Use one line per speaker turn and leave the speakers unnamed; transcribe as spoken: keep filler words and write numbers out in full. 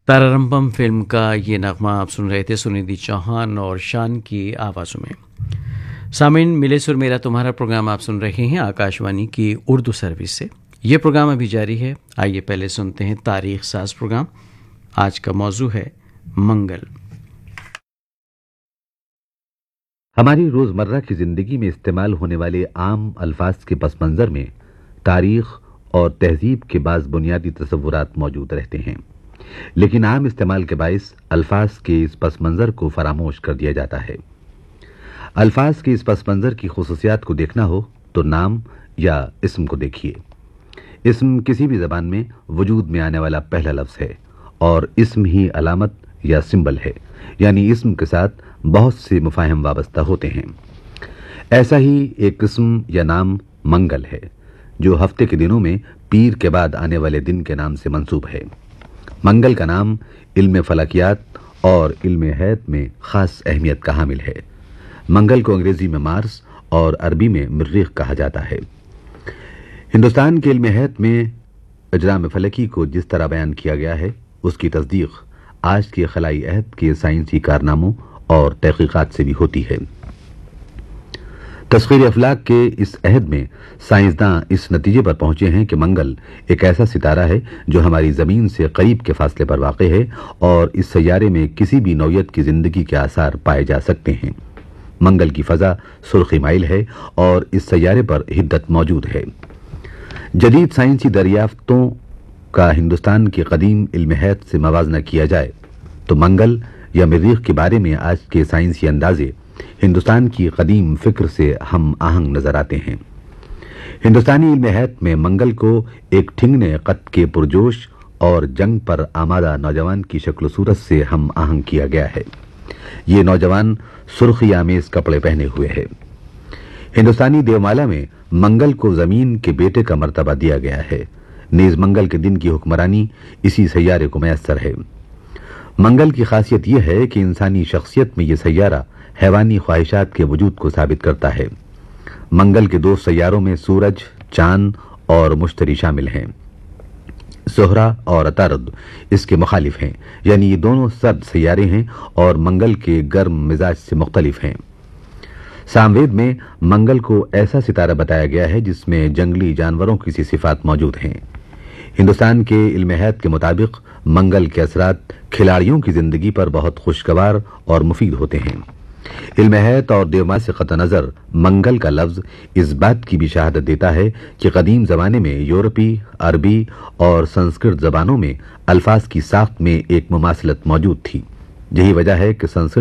तारारंभम film का ये नगमा आप सुन रहे थे सुनिधि चौहान और शान की आवाज़ों में। सामीन, मिले सुर मेरा तुम्हारा प्रोग्राम आप सुन रहे हैं आकाशवाणी की उर्दू सर्विस से। ये प्रोग्राम अभी जारी है। आइए पहले सुनते हैं तारीख साज प्रोग्राम। आज का मौजू है मंगल।
हमारी रोजमर्रा की जिंदगी में इस्तेमाल होने वाले आम अल्फाज के पस मंजर में तारीख और तहजीब के बाज़ बुनियादी तसव्वुरात मौजूद रहते हैं, लेकिन आम इस्तेमाल के बाइस अल्फाज के इस पस मंजर को फरामोश कर दिया जाता है। अल्फाज के इस पस मंजर की खुसूसियात को देखना हो तो नाम या इस्म को देखिए। इस्म किसी भी जबान में वजूद में आने वाला पहला लफ्ज है और इस्म ही अलामत या सिंबल है, यानी इस्म के साथ बहुत से मुफाहिम वाबस्ता होते हैं। ऐसा ही एक किस्म या नाम मंगल है, जो हफ्ते के दिनों में पीर के बाद आने वाले दिन के नाम से मंसूब है। मंगल का नाम इल्म फलकियात और इल्म हैत में खास अहमियत का हामिल है। मंगल को अंग्रेजी में मार्स और अरबी में मर्रीख कहा जाता है। हिंदुस्तान के इल्म हैत में अजराम फलकी को जिस तरह बयान किया गया है, उसकी तस्दीक आज के खलाई अहद के साइंसी कारनामों और तहकीकात से भी होती है। तस्खीर अफलाक के इस अहद में साइंसदान इस नतीजे पर पहुंचे हैं कि मंगल एक ऐसा सितारा है जो हमारी जमीन से करीब के फासले पर वाक़े है और इस सैयारे में किसी भी नौयत की जिंदगी के आसार पाए जा सकते हैं। मंगल की फजा सुर्खी माइल है और इस सैयारे पर हिद्दत मौजूद है। जदीद साइंसी दरियाफ्तों का हिंदुस्तान के कदीम इल्म हैत से मवाजना किया जाए तो मंगल या मरीख के बारे में आज के साइंसी अंदाजे हिंदुस्तान की कदीम फिक्र से हम आहंग नजर आते हैं। हिंदुस्तानी इल्म हैत में मंगल को एक ठिंगने कद के पुरजोश और जंग पर आमादा नौजवान की शक्ल सूरत से हम आहंग किया गया है। ये नौजवान सुर्खी आमेज कपड़े पहने हुए है। हिंदुस्तानी देवमाला में मंगल को जमीन के बेटे का मर्तबा दिया गया है। नीज मंगल के दिन की हुक्मरानी इसी सैयारे को मैसर है। मंगल की खासियत यह है कि इंसानी शख्सियत में यह सैयारा हैवानी ख्वाहिशात के वजूद को साबित करता है। मंगल के दो सैयारों में सूरज, चांद और मुश्तरी शामिल हैं। ज़ोहरा और अतारद इसके मुखालिफ हैं, यानी ये दोनों सर्द सैयारे हैं और मंगल के गर्म मिजाज से मुख्तलिफ हैं। सामवेद में मंगल को ऐसा सितारा बताया गया है जिसमें जंगली जानवरों की सी सिफात मौजूद हैं। हिंदुस्तान के इल्म हैत के मुताबिक मंगल के असरात खिलाड़ियों की जिंदगी पर बहुत खुशगवार और मुफीद होते हैं। इल्म हैत और देवमा से कत नजर मंगल का लफ्ज इस बात की भी शहादत देता है कि कदीम जमाने में यूरोपी, अरबी और संस्कृत जबानों में अल्फाज की साख्त में एक मुमासलत मौजूद थी। यही वजह है कि संस्कृत